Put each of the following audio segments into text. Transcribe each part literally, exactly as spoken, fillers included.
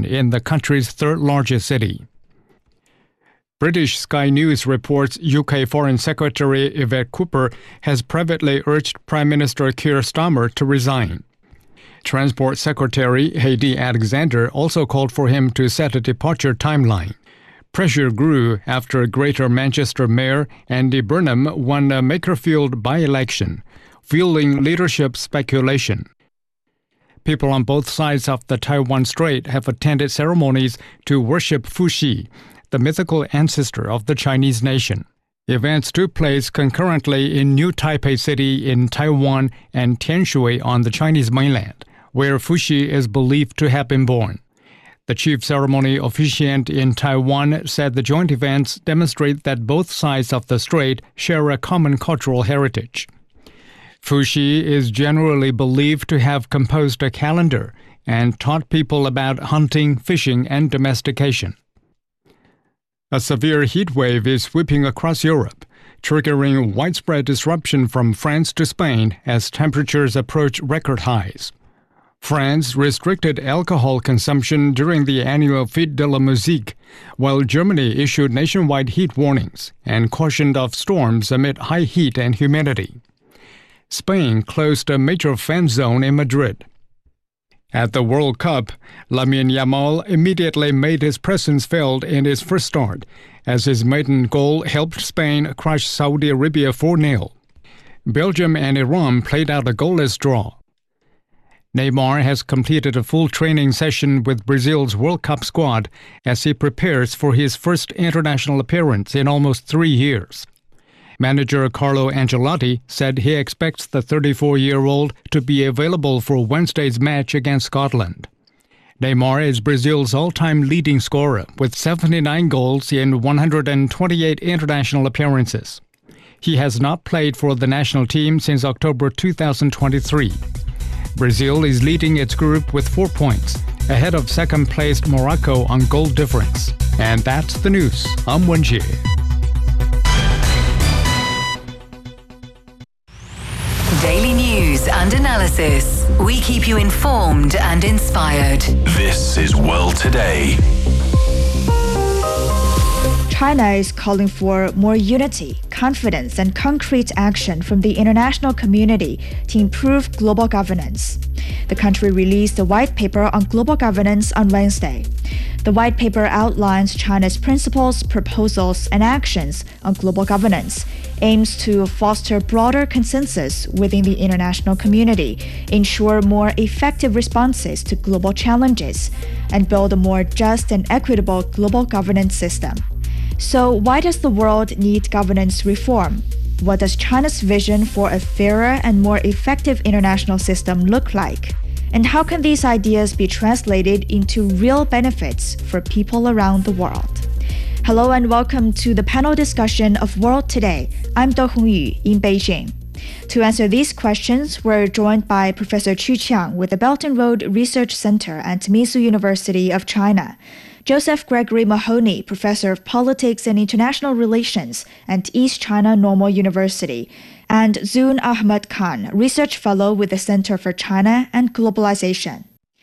in the country's third-largest city. British Sky News reports U K Foreign Secretary Yvette Cooper has privately urged Prime Minister Keir Starmer to resign. Transport Secretary Heidi Alexander also called for him to set a departure timeline. Pressure grew after Greater Manchester Mayor Andy Burnham won a Makerfield by-election, fueling leadership speculation. People on both sides of the Taiwan Strait have attended ceremonies to worship Fuxi, the mythical ancestor of the Chinese nation. Events took place concurrently in New Taipei City in Taiwan and Tianshui on the Chinese mainland, where Fuxi is believed to have been born. The chief ceremony officiant in Taiwan said the joint events demonstrate that both sides of the strait share a common cultural heritage. Fuxi is generally believed to have composed a calendar and taught people about hunting, fishing, and domestication. A severe heat wave is sweeping across Europe, triggering widespread disruption from France to Spain as temperatures approach record highs. France restricted alcohol consumption during the annual Fête de la Musique, while Germany issued nationwide heat warnings and cautioned of storms amid high heat and humidity. Spain closed a major fan zone in Madrid. At the World Cup, Lamine Yamal immediately made his presence felt in his first start, as his maiden goal helped Spain crush Saudi Arabia four nil. Belgium and Iran played out a goalless draw. Neymar has completed a full training session with Brazil's World Cup squad as he prepares for his first international appearance in almost three years. Manager Carlo Ancelotti said he expects the thirty-four-year-old to be available for Wednesday's match against Scotland. Neymar is Brazil's all-time leading scorer with seventy-nine goals in one hundred twenty-eight international appearances. He has not played for the national team since October two thousand twenty-three. Brazil is leading its group with four points, ahead of second-placed Morocco on goal difference. And that's the news. I'm Wenjie. Daily news and analysis. We keep you informed and inspired. This is World Today. China is calling for more unity, confidence, and concrete action from the international community to improve global governance. The country released a white paper on global governance on Wednesday. The white paper outlines China's principles, proposals, and actions on global governance, aims to foster broader consensus within the international community, ensure more effective responses to global challenges, and build a more just and equitable global governance system. So why does the world need governance reform? What does China's vision for a fairer and more effective international system look like? And how can these ideas be translated into real benefits for people around the world? Hello and welcome to the panel discussion of World Today. I'm Do Hongyu in Beijing. To answer these questions, we're joined by Professor Qu Qiang with the Belt and Road Research Center at Mizu University of China, Joseph Gregory Mahoney, Professor of Politics and International Relations at East China Normal University, and Zun Ahmad Khan, Research Fellow with the Center for China and Globalization.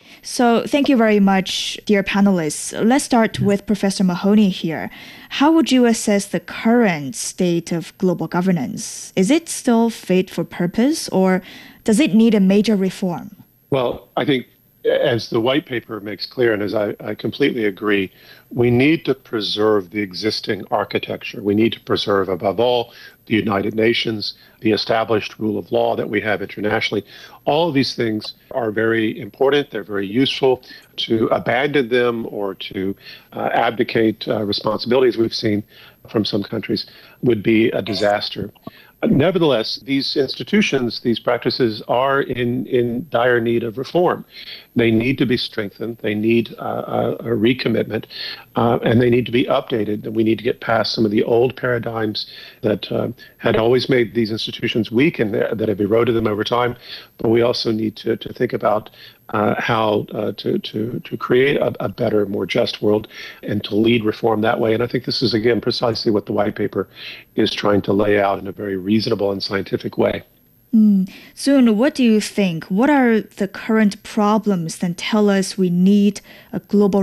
So thank you very much, dear panelists. Let's start with Professor Mahoney here. How would you assess the current state of global governance? Is it still fit for purpose, or does it need a major reform? Well, I think as the white paper makes clear, and as I, I completely agree, we need to preserve the existing architecture. We need to preserve, above all, the United Nations, the established rule of law that we have internationally. All of these things are very important. They're very useful. To abandon them or to uh, abdicate uh, responsibilities we've seen from some countries would be a disaster. Nevertheless, these institutions, these practices are in, in dire need of reform. They need to be strengthened. They need uh, a, a recommitment, uh, and they need to be updated. And we need to get past some of the old paradigms that uh, had always made these institutions weak and that have eroded them over time. But we also need to, to think about uh, how uh, to, to, to create a, a better, more just world and to lead reform that way. And I think this is, again, precisely what the white paper is trying to lay out in a very reasonable and scientific way. Mm. Soon, what do you think? What are the current problems that tell us we need a global